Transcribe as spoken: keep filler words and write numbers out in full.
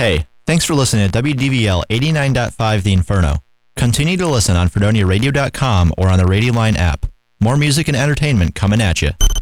Hey, thanks for listening to W D V L eighty-nine point five The Inferno. Continue to listen on Fredonia Radio dot com or on the Radio Line app. More music and entertainment coming at you.